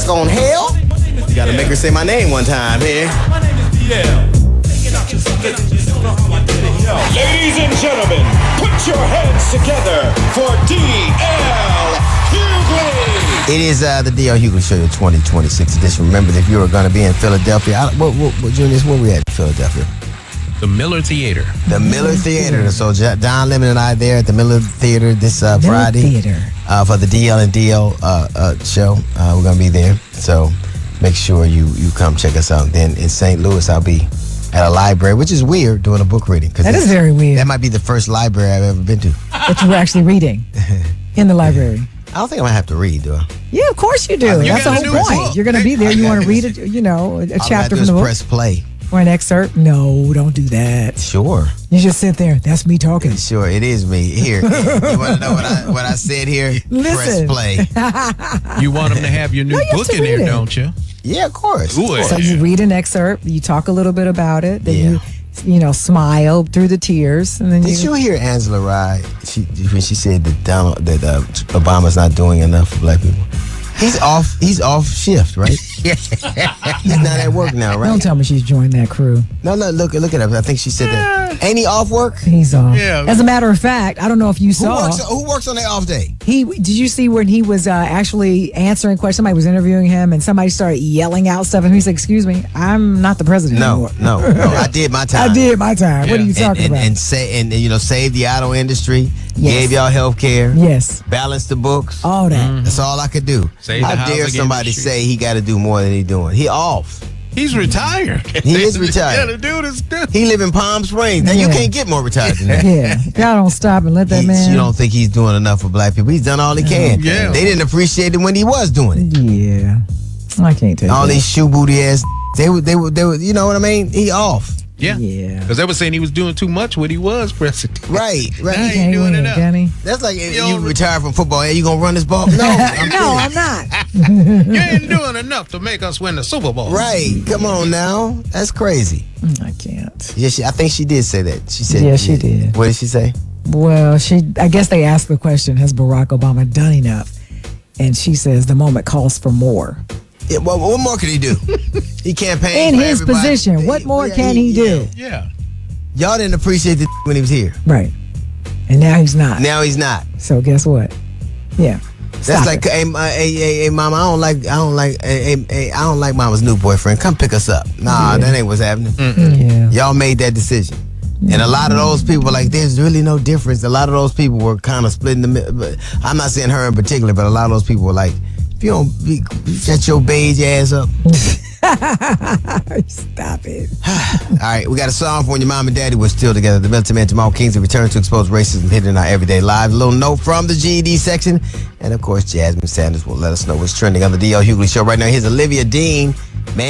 this on hell? You gotta make her say my name one time here. My name is DL. Ladies and gentlemen, put your hands together for D.L. Hughley. It is the D.L. Hughley Show, your 2026 edition. Remember, if you were going to be in Philadelphia, Junius, where we at in Philadelphia? The Miller Theater. The Miller Theater. So Don Lemon and I there at the Miller Theater this Friday for the DL and DL show. We're going to be there. So make sure you come check us out. Then in St. Louis, I'll be at a library, which is weird, doing a book reading. That is very weird. That might be the first library I've ever been to. That you were actually reading in the library. I don't think I'm going to have to read, do I? Yeah, of course you do. That's the whole point. You're going to be there. You want to read a chapter from the book? Press play. Or an excerpt? No, don't do that. Sure. You just sit there. That's me talking. Sure, it is me. Here, you want to know what I said here? Listen. Press play. You want them to have your new book in there, don't you? Yeah, of course. So you read an excerpt, you talk a little bit about it, then you smile through the tears, and then Did you hear Angela Rye? When she said that Obama's not doing enough for black people. He's off shift, right? He's not at work now, right? Don't tell me she's joined that crew. No, look it up. I think she said that. Ain't he off work? He's off. Yeah. As a matter of fact, I don't know if you saw. Who works on their off day? Did you see when he was actually answering questions? Somebody was interviewing him, and somebody started yelling out stuff, and he said, "Excuse me, I'm not the president anymore." No. I did my time. I did my time. What are you talking about? And save the auto industry. Yes. Gave y'all health care. Yes. Balance the books. All that. That's all I could do. How dare somebody say he got to do more than he's doing? He off. He's retired. He is retired. Yeah, the dude is good. He live in Palm Springs. Now you can't get more retired than that. Yeah. Y'all don't stop and let that man. You don't think he's doing enough for black people? He's done all he can. Yeah. They didn't appreciate it when he was doing it. Yeah. I can't take all that. these shoe booty ass. They were. You know what I mean? He off. Yeah. Because they were saying he was doing too much when he was president. Right. Now he ain't doing enough. That's like you retire from football. Hey, you gonna run this ball? No, I'm not. You ain't doing enough to make us win the Super Bowl. Right. Come on now. That's crazy. I can't. Yeah, I think she did say that. She said. Yeah, she did. What did she say? Well, I guess they asked the question, has Barack Obama done enough? And she says the moment calls for more. Yeah, well, what more could he do? He campaigned in for his everybody. position. What more can he do? Yeah. Y'all didn't appreciate the when he was here. Right. And now he's not. Now he's not. So guess what? Yeah. That's like, hey, mama, I don't like mama's new boyfriend. Come pick us up. Nah, that ain't what's happening. Yeah. Y'all made that decision. And a lot of those people were like, there's really no difference. A lot of those people were kind of split in the middle. I'm not saying her in particular, but a lot of those people were like, if you don't shut your beige ass up. Stop it. All right, we got a song for when your mom and daddy were still together. The Military Man Jamal Kingsley returned to expose racism hidden in our everyday lives. A little note from the GED section. And of course, Jasmine Sanders will let us know what's trending on the DL Hughley Show right now. Here's Olivia Dean. Man.